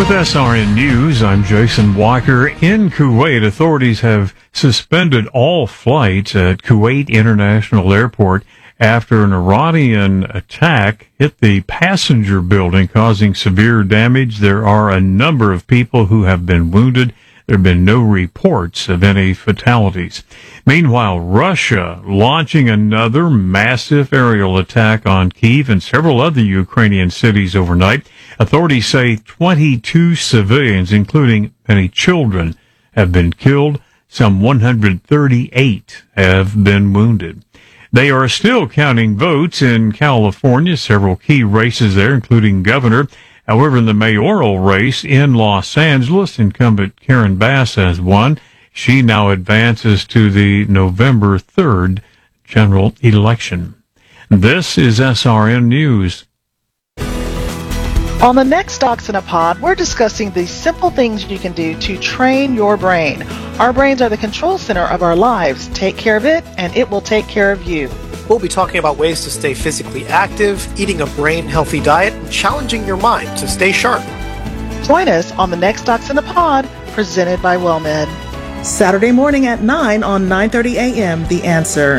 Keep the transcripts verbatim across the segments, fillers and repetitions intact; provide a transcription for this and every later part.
With S R N News, I'm Jason Walker. In Kuwait, authorities have suspended all flights at Kuwait International Airport after an Iranian attack hit the passenger building, causing severe damage. There are a number of people who have been wounded. There have been no reports of any fatalities. Meanwhile, Russia launching another massive aerial attack on Kyiv and several other Ukrainian cities overnight. Authorities say twenty-two civilians, including many children, have been killed. Some one hundred thirty-eight have been wounded. They are still counting votes in California, several key races there, including governor. However, in the mayoral race in Los Angeles, incumbent Karen Bass has won. She now advances to the November third general election. This is S R N News. On the next Stocks in a Pod, we're discussing the simple things you can do to train your brain. Our brains are the control center of our lives. Take care of it, and it will take care of you. We'll be talking about ways to stay physically active, eating a brain-healthy diet, and challenging your mind to stay sharp. Join us on the next Stocks in a Pod, presented by WellMed. Saturday morning at nine on nine thirty a.m. The Answer.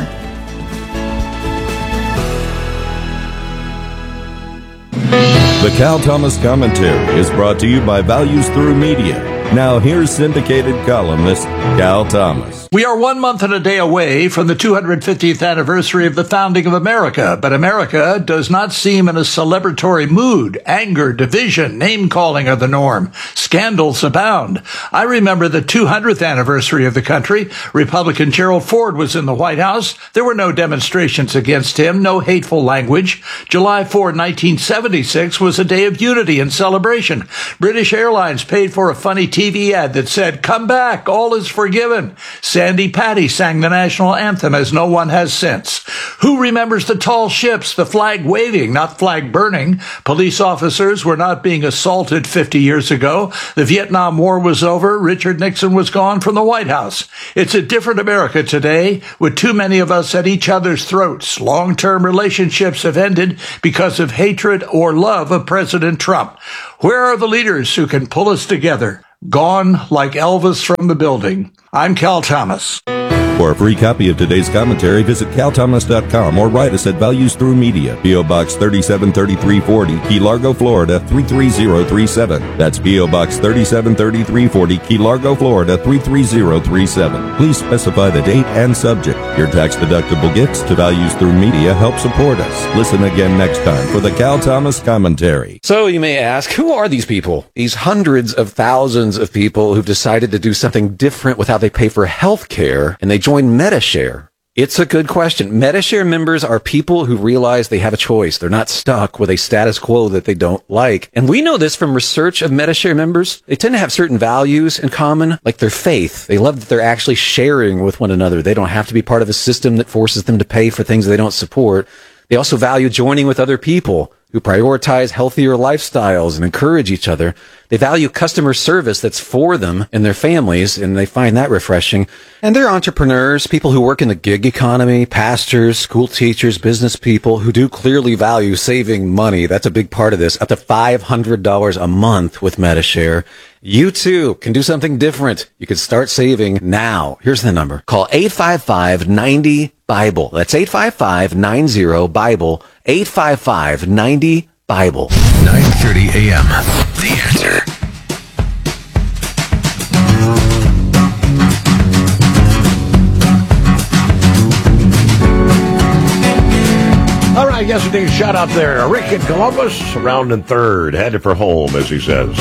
The Cal Thomas Commentary is brought to you by Values Through Media. Now here's syndicated columnist Cal Thomas. We are one month and a day away from the two hundred fiftieth anniversary of the founding of America, but America does not seem in a celebratory mood. Anger, division, name-calling are the norm. Scandals abound. I remember the two hundredth anniversary of the country. Republican Gerald Ford was in the White House. There were no demonstrations against him, no hateful language. July fourth, nineteen seventy-six was a day of unity and celebration. British Airlines paid for a funny T V ad that said, "Come back, all is forgiven." Sandy Patty sang the national anthem as no one has since. Who remembers the tall ships, the flag waving, not flag burning? Police officers were not being assaulted fifty years ago. The Vietnam War was over. Richard Nixon was gone from the White House. It's a different America today, with too many of us at each other's throats. Long-term relationships have ended because of hatred or love of President Trump. Where are the leaders who can pull us together? Gone like Elvis from the building. I'm Cal Thomas. For a free copy of today's commentary, visit cal thomas dot com or write us at Values Through Media, P O. Box thirty-seven thirty-three forty, Key Largo, Florida three three zero three seven. That's P O. Box thirty-seven thirty-three forty, Key Largo, Florida three three zero three seven. Please specify the date and subject. Your tax-deductible gifts to Values Through Media help support us. Listen again next time for the Cal Thomas Commentary. So you may ask, who are these people? These hundreds of thousands of people who've decided to do something different with how they pay for health care, and they join Medi-Share. It's a good question. Medi-Share members are people who realize they have a choice. They're not stuck with a status quo that they don't like. And we know this from research of Medi-Share members. They tend to have certain values in common, like their faith. They love that they're actually sharing with one another. They don't have to be part of a system that forces them to pay for things they don't support. They also value joining with other people who prioritize healthier lifestyles and encourage each other. They value customer service that's for them and their families, and they find that refreshing. And they're entrepreneurs, people who work in the gig economy, pastors, school teachers, business people who do clearly value saving money. That's a big part of this, up to five hundred dollars a month with Medi-Share. You too can do something different. You can start saving now. Here's the number. Call eight five five, nine zero, Bible. That's eight five five, nine zero, Bible. eight five five, nine zero, Bible. nine thirty a.m. The Answer. All right, yesterday shout out there. Rick in Columbus, around in third, headed for home, as he says.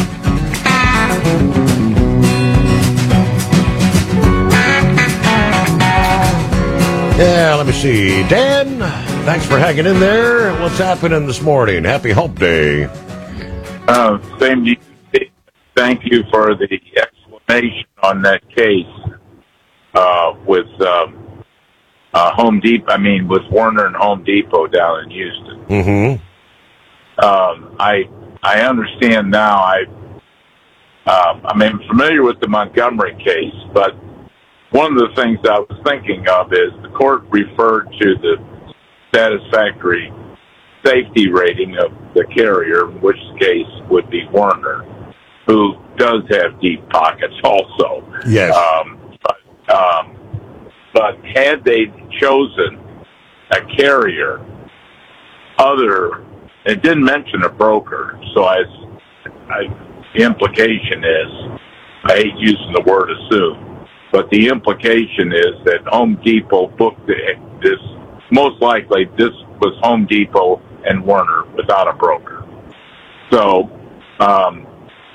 Yeah, let me see. Dan, thanks for hanging in there. What's happening this morning? Happy Hump Day. Uh, same to you. Thank you for the explanation on that case uh, with um, uh, Home Depot. I mean, with Warner and Home Depot down in Houston. Mm-hmm. Um, I I understand now. I um, I mean, I'm familiar with the Montgomery case, but one of the things I was thinking of is the court referred to the satisfactory safety rating of the carrier, in which case would be Warner, who does have deep pockets also. Yes. Um, but, um, but had they chosen a carrier other, it didn't mention a broker, so I, I, the implication is, I hate using the word assume, but the implication is that Home Depot booked this, most likely this was Home Depot and Werner without a broker. So, um,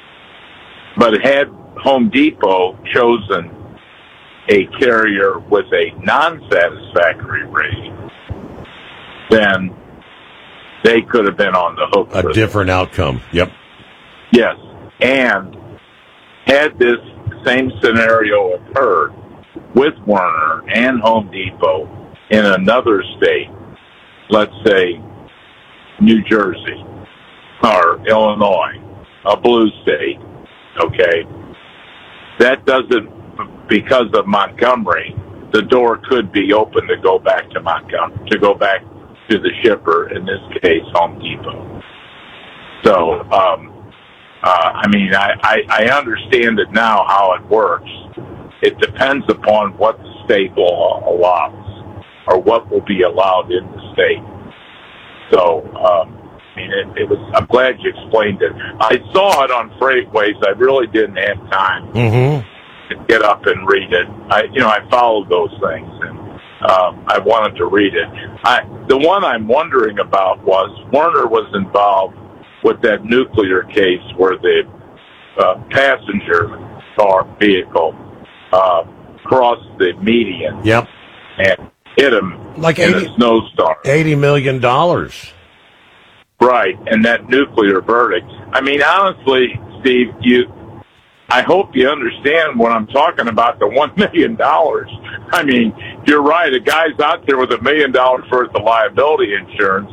but had Home Depot chosen a carrier with a non-satisfactory rating, then they could have been on the hook A for different this. outcome. Yep. Yes. And had this same scenario occurred with Werner and Home Depot in another state, let's say New Jersey or Illinois, a blue state, okay, that doesn't, because of Montgomery, the door could be open to go back to Montgomery, to go back to the shipper, in this case, Home Depot. So, um, uh, I mean, I, I, I understand it now how it works. It depends upon what the state law allows or what will be allowed in the state. So, um, I mean, it, it was, I'm glad you explained it. I saw it on Freightways. I really didn't have time mm-hmm. to get up and read it. I, you know, I followed those things, and um, I wanted to read it. I, the one I'm wondering about was Werner was involved with that nuclear case where the uh, passenger car vehicle uh, crossed the median yep. and hit him like in eighty, a snowstorm. eighty million dollars. Right, and that nuclear verdict. I mean, honestly, Steve, you, I hope you understand what I'm talking about, the one million dollars. I mean, you're right, a guy's out there with a million dollars worth of liability insurance.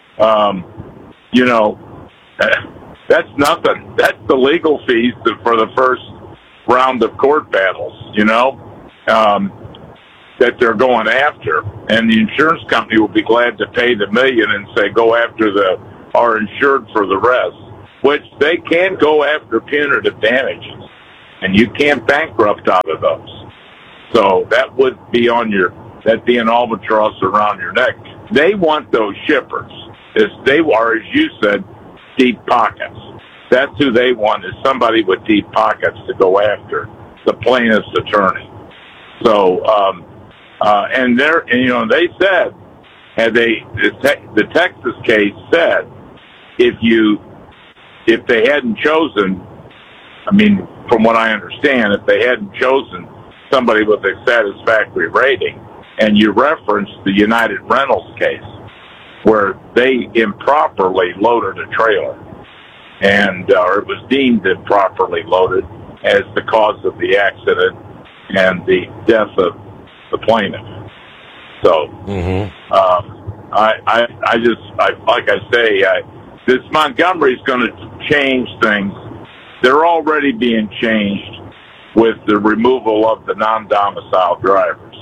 Um, you know, that's nothing. That's the legal fees for the first round of court battles, you know, um, that they're going after. And the insurance company will be glad to pay the million and say, go after the, are insured for the rest, which they can go after punitive damages, and you can't bankrupt out of those. So that would be on your, that'd be an albatross around your neck. They want those shippers. As they are, as you said, deep pockets. That's who they want, is somebody with deep pockets to go after, the plaintiff's attorney. So, um, uh, and they're, and, you know, they said, had they, the, te- the Texas case said, if you, if they hadn't chosen, I mean, from what I understand, if they hadn't chosen somebody with a satisfactory rating, and you referenced the United Rentals case, where they improperly loaded a trailer, and uh, or it was deemed improperly loaded as the cause of the accident and the death of the plaintiff. So, mm-hmm. um, I, I, I just, I, like I say, I, this Montgomery's going to change things. They're already being changed with the removal of the non-domiciled drivers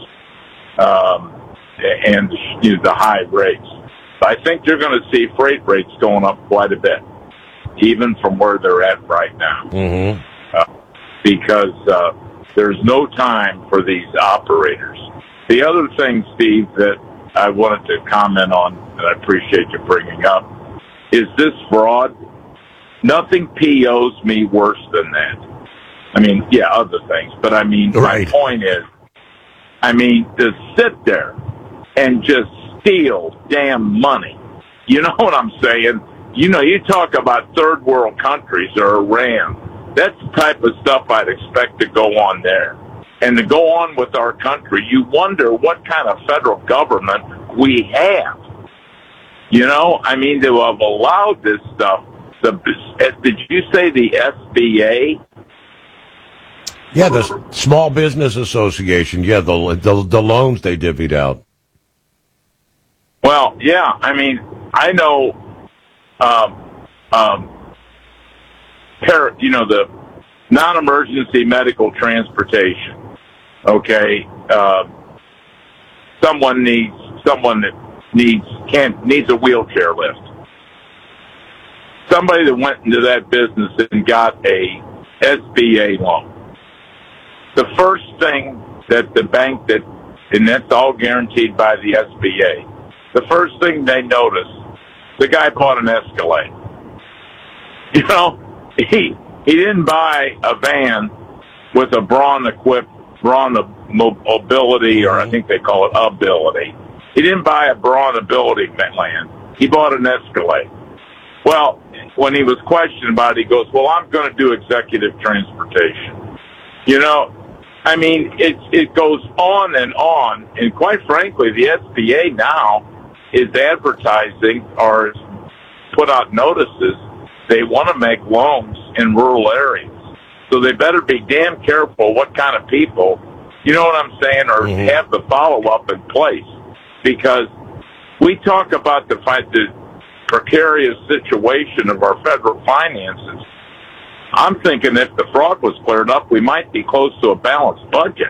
um, and the, you know, the high rates. I think you're going to see freight rates going up quite a bit, even from where they're at right now. Mm-hmm. Uh, because uh, there's no time for these operators. The other thing, Steve, that I wanted to comment on, and I appreciate you bringing up, is this fraud. Nothing P Os me worse than that. I mean, yeah, other things, but I mean, right. My point is, I mean, to sit there and just steal damn money. You know what I'm saying? You know, you talk about third world countries or Iran. That's the type of stuff I'd expect to go on there. And to go on with our country, you wonder what kind of federal government we have. You know, I mean, to have allowed this stuff. The, did you say the S B A? Yeah, the Small Business Association. Yeah, the the, the loans they divvied out. Well, yeah, I mean, I know, um, um, par- you know, the non-emergency medical transportation. Okay, uh, someone needs someone that needs can't needs a wheelchair lift. Somebody that went into that business and got a S B A loan. The first thing that the bank that, and that's all guaranteed by the S B A, the first thing they notice, the guy bought an Escalade. You know, he he didn't buy a van with a Braun equipped, Braun mobility, or I think they call it ability. He didn't buy a Braun ability van. He bought an Escalade. Well, when he was questioned about it, he goes, well, I'm going to do executive transportation. You know, I mean, it, it goes on and on. And quite frankly, the S B A now is advertising or put out notices. They want to make loans in rural areas. So they better be damn careful what kind of people, you know what I'm saying, or mm-hmm. have the follow-up in place. Because we talk about the, the precarious situation of our federal finances. I'm thinking if the fraud was cleared up, we might be close to a balanced budget.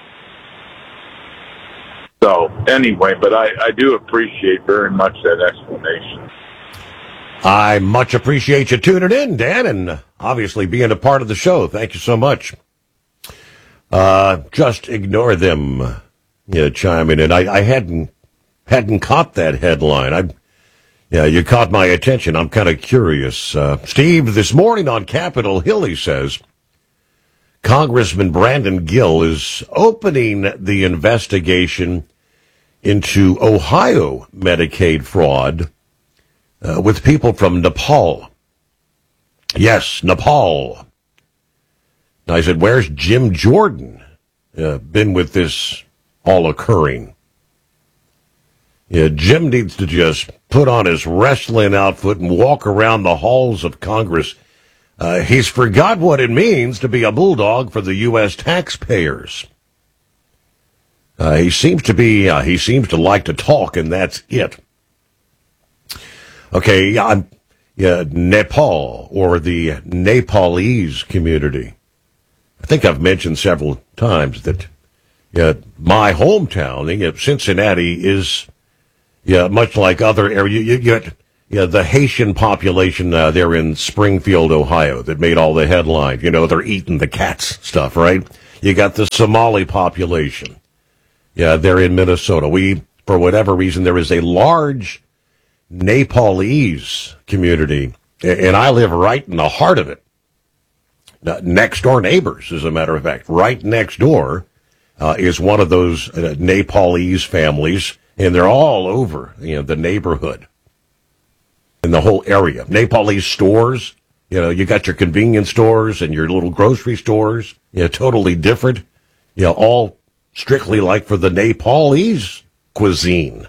So, anyway, but I, I do appreciate very much that explanation. I much appreciate you tuning in, Dan, and obviously being a part of the show. Thank you so much. Uh, just ignore them, you know, chiming in. I, I hadn't hadn't caught that headline. I, yeah, you caught my attention. I'm kind of curious. Uh, Steve, this morning on Capitol Hill, he says, Congressman Brandon Gill is opening the investigation into Ohio Medicaid fraud uh, with people from Nepal. Yes, Nepal. Now, I said, where's Jim Jordan? Uh, been with this all occurring. Yeah, Jim needs to just put on his wrestling outfit and walk around the halls of Congress. Uh, he's forgot what it means to be a bulldog for the U S taxpayers. Uh, he seems to be, uh, he seems to like to talk, and that's it. Okay, I'm, yeah, Nepal, or the Nepalese community. I think I've mentioned several times that yeah, my hometown, yeah, Cincinnati, is yeah, much like other areas. You, you get yeah, the Haitian population uh, there in Springfield, Ohio, that made all the headlines. You know, they're eating the cats stuff, right? You got the Somali population. Yeah, they're in Minnesota. We, for whatever reason, there is a large Nepalese community, and I live right in the heart of it. Next door neighbors, as a matter of fact, right next door uh, is one of those uh, Nepalese families, and they're all over, you know, the neighborhood in the whole area. Nepalese stores, you know, you got your convenience stores and your little grocery stores, you know, totally different, you know, all strictly like for the Nepalese cuisine.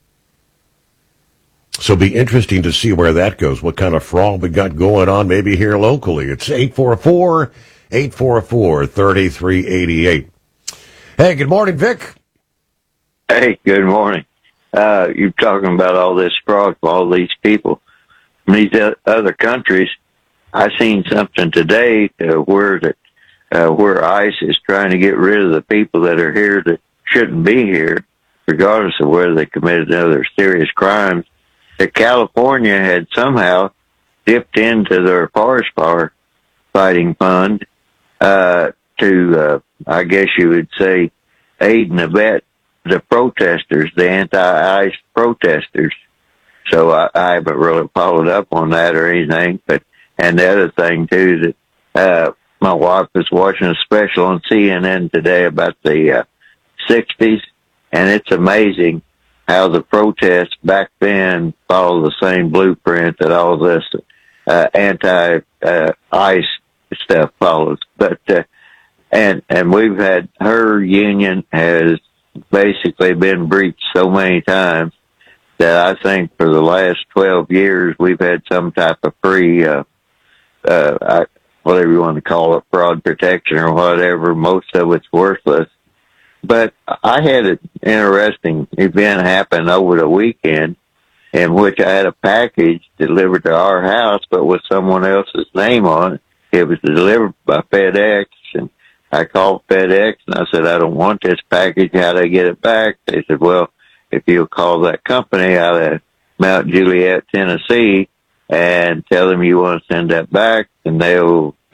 So it'll be interesting to see where that goes, what kind of fraud we got going on maybe here locally. It's eight four four, eight four four, three three eight eight. Hey, good morning, Vic. Hey, good morning. Uh, you're talking about all this fraud for all these people from these other countries. I seen something today uh, where that uh, where ICE is trying to get rid of the people that are here that shouldn't be here, regardless of whether they committed other serious crimes. That California had somehow dipped into their forest fire fighting fund uh, to, uh, I guess you would say, aid and abet the protesters, the anti-ICE protesters. So I, I haven't really followed up on that or anything. But and the other thing too, that uh, my wife was watching a special on C N N today about the uh, sixties, and it's amazing how the protests back then follow the same blueprint that all this uh, anti-ICE uh, stuff follows. But uh, and and we've had, her union has basically been breached so many times that I think for the last twelve years we've had some type of free, uh, uh, I, whatever you want to call it, fraud protection or whatever. Most of it's worthless. But I had an interesting event happen over the weekend in which I had a package delivered to our house, but with someone else's name on it. It was delivered by FedEx, and I called FedEx, and I said, I don't want this package. How do I get it back? They said, well, if you'll call that company out of Mount Juliet, Tennessee, and tell them you want to send that back, and they'll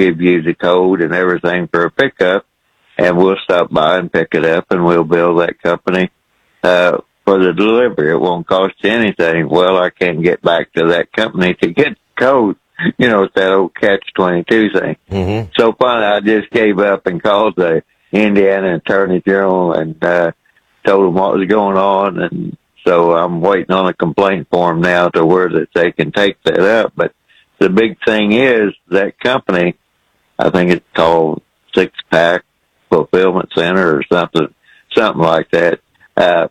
give you the code and everything for a pickup, and we'll stop by and pick it up, and we'll bill that company uh, for the delivery. It won't cost you anything. Well, I can't get back to that company to get the code. You know, it's that old catch twenty-two thing. Mm-hmm. So finally, I just gave up and called the Indiana Attorney General and uh, told them what was going on. And so I'm waiting on a complaint form now to where that they can take that up. But the big thing is that company, I think it's called Six Pack Fulfillment Center or something, something like that. Uh,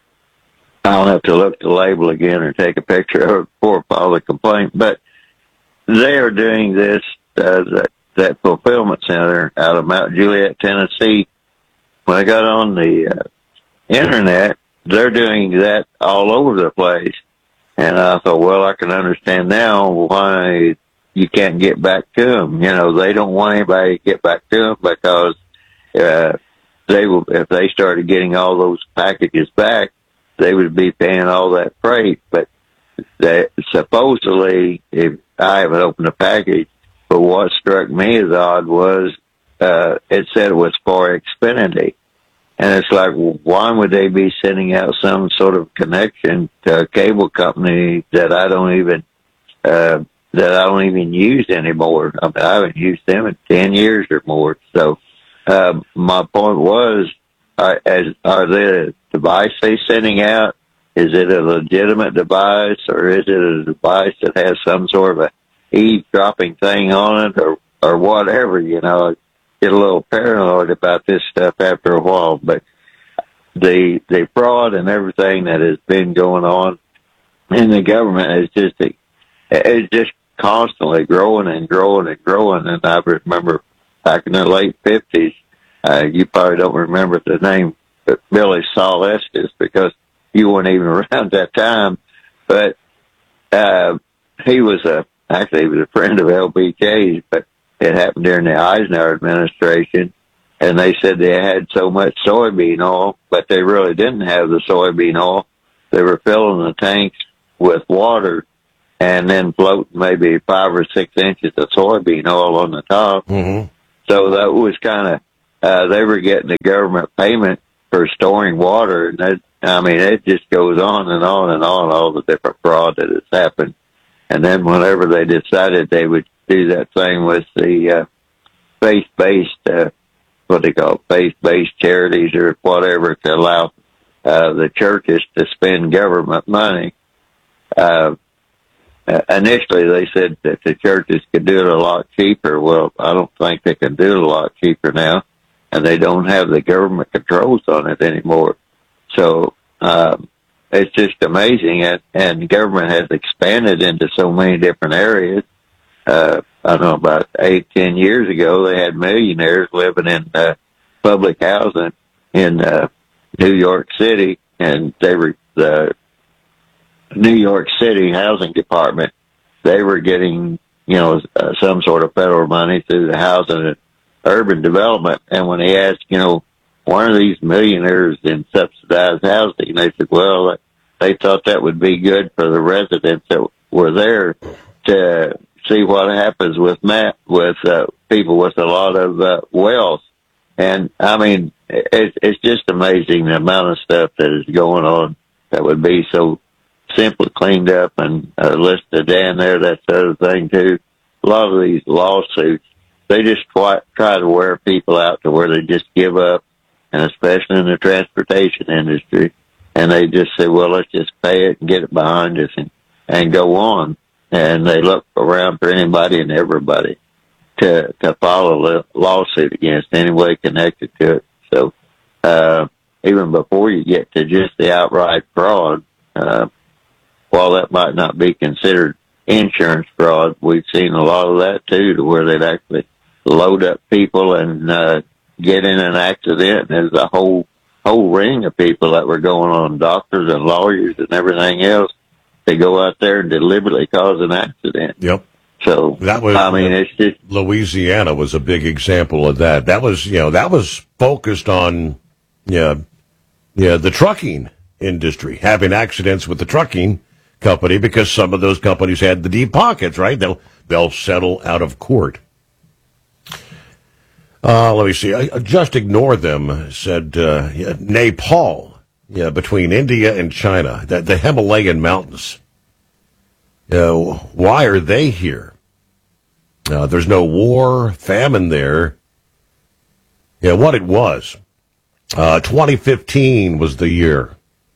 I'll have to look the label again or take a picture of it before I file the complaint. But they are doing this, uh, that, that fulfillment center out of Mount Juliet, Tennessee. When I got on the uh, internet, they're doing that all over the place. And I thought, well, I can understand now why you can't get back to them. You know, they don't want anybody to get back to them because uh, they will, if they started getting all those packages back, they would be paying all that freight. But they, supposedly, if I haven't opened a package, but what struck me as odd was uh, it said it was for Xfinity. And it's like, why would they be sending out some sort of connection to a cable company that I don't even uh, that I don't even use anymore? I mean, I haven't used them in ten years or more. So uh, my point was, are, as, are the device they sending out, is it a legitimate device, or is it a device that has some sort of a eavesdropping thing on it, or or whatever? You know, I get a little paranoid about this stuff after a while. But the the fraud and everything that has been going on in the government is just it's just constantly growing and growing and growing. And I remember back in the late fifties, uh, you probably don't remember the name, but Billy Saul Estes, because you weren't even around that time, but uh, he was a actually he was a friend of L B J's, but it happened during the Eisenhower administration, and they said they had so much soybean oil, but they really didn't have the soybean oil. They were filling the tanks with water and then floating maybe five or six inches of soybean oil on the top. Mm-hmm. So that was kind of uh, they were getting the government payment for storing water, and that, I mean, it just goes on and on and on, all the different fraud that has happened. And then whenever they decided they would do that thing with the uh, faith-based, uh, what they call it, faith-based charities or whatever, to allow uh, the churches to spend government money, uh, initially they said that the churches could do it a lot cheaper. Well, I don't think they can do it a lot cheaper now, and they don't have the government controls on it anymore. So um, it's just amazing, and, and the government has expanded into so many different areas. Uh, I don't know, about eight, ten years ago, they had millionaires living in uh, public housing in uh, New York City, and they were the New York City Housing Department. They were getting, you know, uh, some sort of federal money through the Housing and Urban Development. And when they asked, you know, one of these millionaires in subsidized housing, they said, well, they thought that would be good for the residents that were there to see what happens with Matt, with uh, people with a lot of uh, wealth. And I mean, it, it's just amazing the amount of stuff that is going on that would be so simply cleaned up and uh, listed down there. That's the other thing too. A lot of these lawsuits, they just try, try to wear people out to where they just give up, and especially in the transportation industry. And they just say, well, let's just pay it and get it behind us and, and go on. And they look around for anybody and everybody to, to file a lawsuit against any way connected to it. So, uh, even before you get to just the outright fraud, uh, while that might not be considered insurance fraud, we've seen a lot of that too, to where they'd actually load up people and, uh, get in an accident. And there's a whole, whole ring of people that were going on, doctors and lawyers and everything else. They go out there and deliberately cause an accident. Yep. So that was, I mean, it's just Louisiana was a big example of that. That was, you know, that was focused on, yeah, yeah, the trucking industry, having accidents with the trucking company, because some of those companies had the deep pockets, right? They'll, they'll settle out of court. Uh, let me see. I, I just ignore them, said uh, yeah, Nepal, yeah, between India and China, the, the Himalayan mountains. Uh, why are they here? Uh, there's no war, famine there. Yeah, what it was. Uh, twenty fifteen was the year.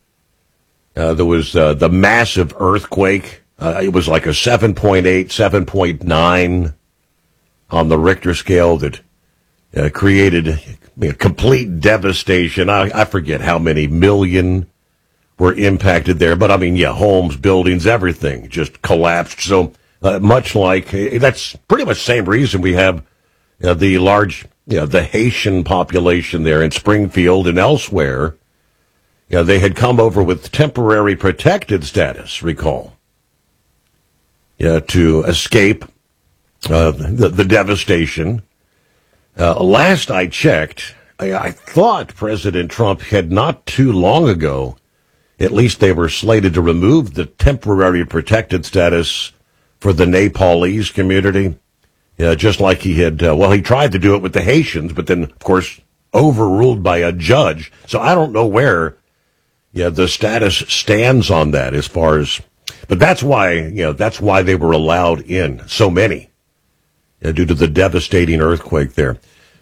Uh, there was uh, the massive earthquake. Uh, it was like a seven point eight, seven point nine on the Richter scale that uh, created I mean, complete devastation. I, I forget how many million were impacted there. But, I mean, yeah, homes, buildings, everything just collapsed. So uh, much like, that's pretty much the same reason we have uh, the large, you know, the Haitian population there in Springfield and elsewhere. You know, they had come over with temporary protected status, recall, yeah, to escape uh, the, the devastation. Uh, last I checked, I, I thought President Trump had not too long ago, at least they were slated to remove the temporary protected status for the Nepalese community, uh, just like he had, uh, well, he tried to do it with the Haitians, but then, of course, overruled by a judge. So I don't know where yeah, the status stands on that as far as, but that's why, you know, that's why they were allowed in, so many, uh, due to the devastating earthquake there.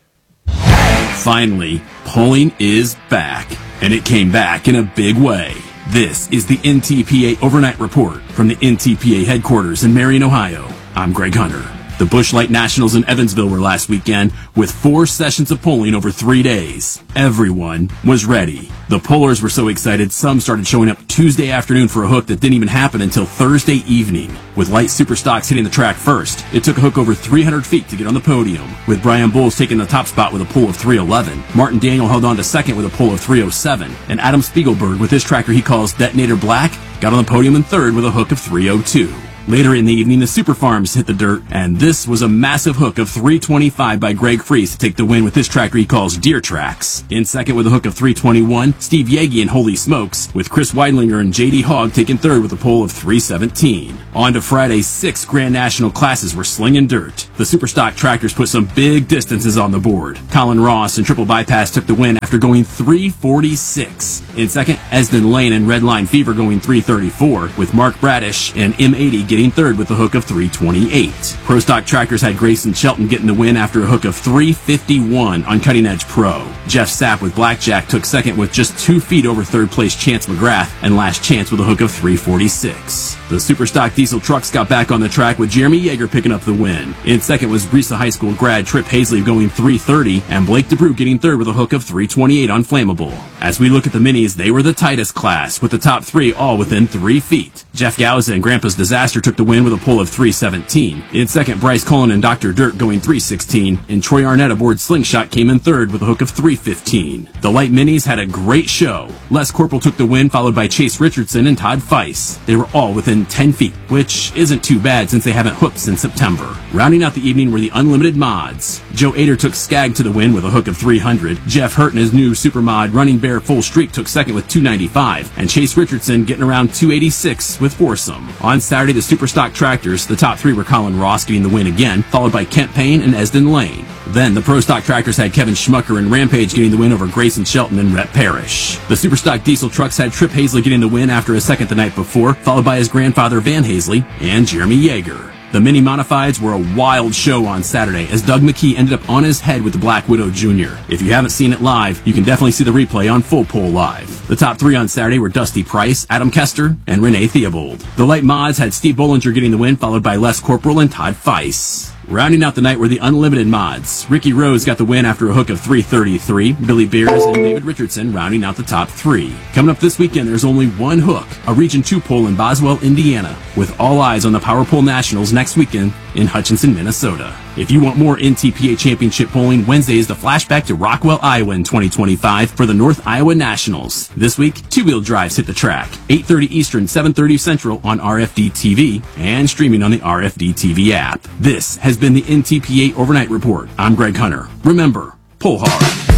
Finally, polling is back, and it came back in a big way. This is the N T P A Overnight Report from the N T P A headquarters in Marion, Ohio. I'm Greg Hunter. The Busch Light Nationals in Evansville were last weekend with four sessions of polling over three days. Everyone was ready. The pollers were so excited, some started showing up Tuesday afternoon for a hook that didn't even happen until Thursday evening. With Light Super Stocks hitting the track first, it took a hook over three hundred feet to get on the podium, with Brian Bowles taking the top spot with a pull of three eleven. Martin Daniel held on to second with a pull of three oh seven, and Adam Spiegelberg, with his tracker he calls Detonator Black, got on the podium in third with a hook of three oh two. Later in the evening, the Super Farms hit the dirt, and this was a massive hook of three twenty-five by Greg Fries to take the win with his tracker he calls Deer Tracks. In second with a hook of three twenty-one, Steve Yagi and Holy Smokes, with Chris Weidlinger and J D Hogg taking third with a pole of three seventeen. On to Friday's six Grand National classes were slinging dirt. The Superstock tractors put some big distances on the board. Colin Ross and Triple Bypass took the win after going three forty-six. In second, Esden Lane and Redline Fever going three thirty-four, with Mark Bradish and M eighty getting third with a hook of three twenty-eight. Pro Stock Tractors had Grayson Shelton getting the win after a hook of three fifty-one on Cutting Edge Pro. Jeff Sapp with Blackjack took second with just two feet over third place Chance McGrath, and Last Chance with a hook of three forty-six. The Superstock Diesel Trucks got back on the track with Jeremy Yeager picking up the win. In second was Brisa High School grad Trip Hazley going three thirty, and Blake DeBrew getting third with a hook of three twenty-eight on Flammable. As we look at the minis, they were the tightest class, with the top three all within three feet. Jeff Gauza and Grandpa's Disaster took the win with a pull of three seventeen. In second, Bryce Cullen and Doctor Dirt going three sixteen, and Troy Arnett aboard Slingshot came in third with a hook of three fifteen. The light minis had a great show. Les Corporal took the win, followed by Chase Richardson and Todd Feiss. They were all within ten feet, which isn't too bad since they haven't hooked since September. Rounding out the evening were the Unlimited Mods. Joe Ader took Skag to the win with a hook of three hundred. Jeff Hurt and his new Super Mod Running Bear Full Streak took second with two ninety-five, and Chase Richardson getting around two eighty-six with Foursome. On Saturday, the Superstock Tractors, the top three were Colin Ross getting the win again, followed by Kent Payne and Esden Lane. Then the Pro Stock Tractors had Kevin Schmucker and Rampage getting the win over Grayson Shelton and Rhett Parrish. The Superstock Diesel Trucks had Trip Hazley getting the win after a second the night before, followed by his grandfather Van Hazley and Jeremy Yeager. The Mini Modifieds were a wild show on Saturday as Doug McKee ended up on his head with the Black Widow Junior If you haven't seen it live, you can definitely see the replay on Full Pull Live. The top three on Saturday were Dusty Price, Adam Kester, and Renee Theobald. The Light Mods had Steve Bollinger getting the win, followed by Les Corporal and Todd Feiss. Rounding out the night were the Unlimited Mods. Ricky Rose got the win after a hook of three thirty-three. Billy Beers and David Richardson rounding out the top three. Coming up this weekend, there's only one hook, a Region two poll in Boswell, Indiana, with all eyes on the Power Pole Nationals next weekend in Hutchinson, Minnesota. If you want more N T P A Championship polling, Wednesday is the flashback to Rockwell, Iowa in twenty twenty-five for the North Iowa Nationals. This week, two-wheel drives hit the track. eight thirty Eastern, seven thirty Central on R F D T V and streaming on the R F D T V app. This has been the N T P A Overnight Report. I'm Greg Hunter. Remember, pull hard.